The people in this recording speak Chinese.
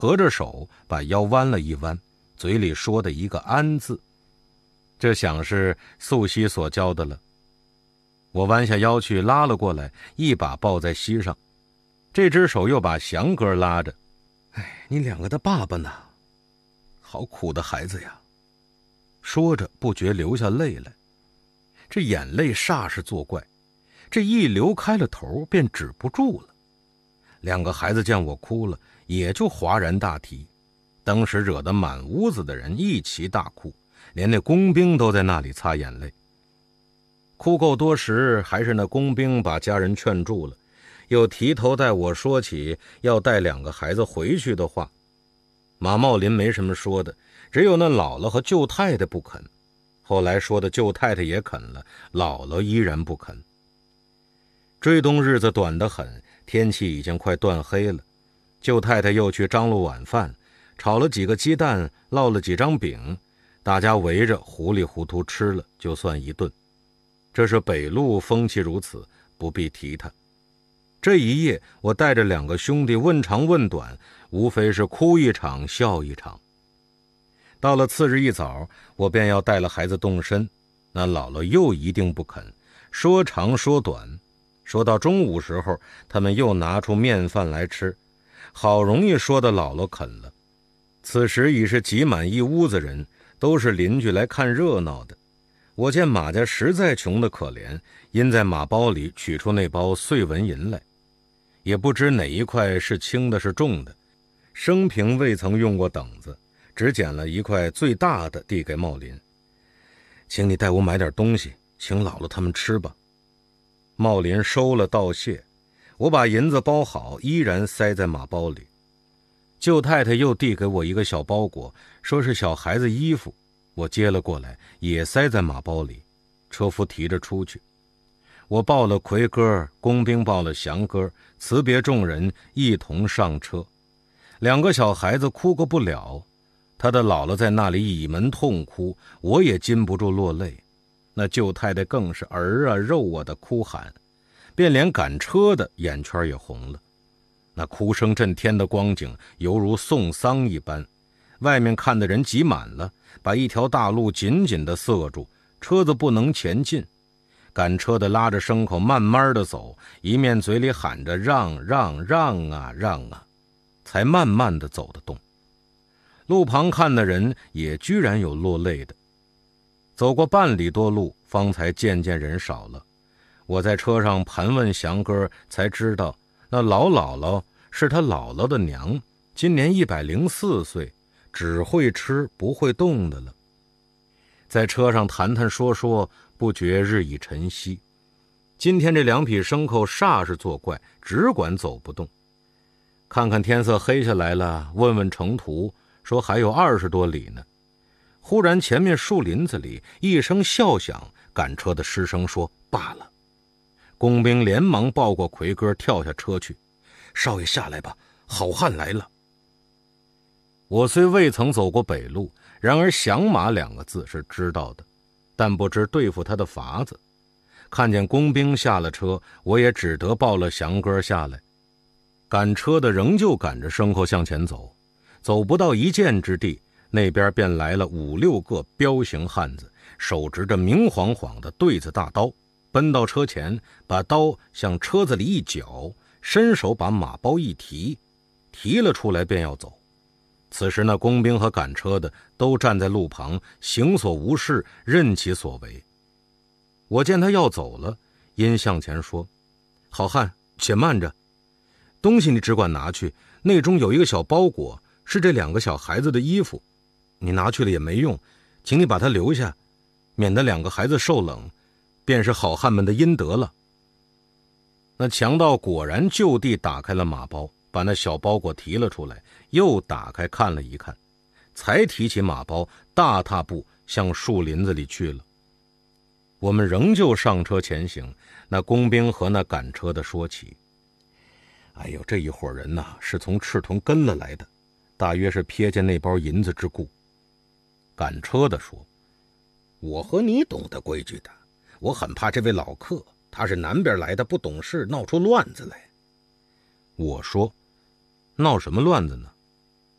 合着手把腰弯了一弯，嘴里说的一个安字，这想是素汐所教的了。我弯下腰去拉了过来，一把抱在膝上，这只手又把祥哥拉着。你两个的爸爸呢？好苦的孩子呀。说着不觉流下泪来，这眼泪煞是作怪，这一流开了头便止不住了。两个孩子见我哭了，也就哗然大啼，当时惹得满屋子的人一齐大哭，连那工兵都在那里擦眼泪。哭够多时，还是那工兵把家人劝住了，又提头带我说起要带两个孩子回去的话。马茂林没什么说的，只有那姥姥和舅太太不肯。后来说的舅太太也肯了，姥姥依然不肯。追冬日子短得很，天气已经快断黑了。舅太太又去张罗晚饭，炒了几个鸡蛋，烙了几张饼，大家围着糊里糊涂吃了，就算一顿。这是北路风气如此，不必提它。这一夜我带着两个兄弟问长问短，无非是哭一场笑一场。到了次日一早，我便要带了孩子动身，那姥姥又一定不肯，说长说短。说到中午时候，他们又拿出面饭来吃，好容易说的姥姥肯了。此时已是挤满一屋子人，都是邻居来看热闹的。我见马家实在穷得可怜，因在马包里取出那包碎纹银来，也不知哪一块是轻的是重的，生平未曾用过等子，只捡了一块最大的递给茂林。请你带我买点东西，请姥姥他们吃吧。茂林收了道谢，我把银子包好，依然塞在马包里。舅太太又递给我一个小包裹，说是小孩子衣服，我接了过来，也塞在马包里。车夫提着出去，我抱了奎哥，工兵抱了祥哥，辞别众人，一同上车。两个小孩子哭个不了，他的姥姥在那里倚门痛哭，我也禁不住落泪。那舅太太更是儿啊肉啊的哭喊，便连赶车的眼圈也红了。那哭声震天的光景，犹如送丧一般。外面看的人挤满了，把一条大路紧紧地塞住，车子不能前进。赶车的拉着牲口慢慢地走，一面嘴里喊着让让让啊让啊，才慢慢地走得动。路旁看的人也居然有落泪的。走过半里多路，方才渐渐人少了。我在车上盘问祥哥，才知道那老姥姥是他姥姥的娘，今年104岁，只会吃不会动的了。在车上谈谈说说，不觉日已晨曦。今天这两匹牲口煞是作怪，只管走不动。看看天色黑下来了，问问程途，说还有20多里呢。忽然前面树林子里一声笑响，赶车的失声说罢了。工兵连忙抱过奎哥，跳下车去。少爷下来吧，好汉来了。我虽未曾走过北路，然而响马2个字是知道的，但不知对付他的法子。看见工兵下了车，我也只得抱了祥哥下来。赶车的仍旧赶着牲口向前走，走不到一箭之地，那边便来了5、6个彪形汉子，手执着明晃晃的对子大刀，奔到车前，把刀向车子里一绞，伸手把马包一提，提了出来便要走。此时那工兵和赶车的都站在路旁，行所无事，任其所为。我见他要走了，因向前说：好汉，且慢着，东西你只管拿去，内中有一个小包裹，是这2个小孩子的衣服，你拿去了也没用，请你把它留下，免得2个孩子受冷，便是好汉们的阴德了。那强盗果然就地打开了马包，把那小包裹提了出来，又打开看了一看，才提起马包，大踏步向树林子里去了。我们仍旧上车前行，那工兵和那赶车的说起：哎呦，这一伙人呐，是从赤屯跟了来的，大约是瞥见那包银子之故。赶车的说：我和你懂得规矩的，我很怕这位老客，他是南边来的，不懂事，闹出乱子来。我说：闹什么乱子呢？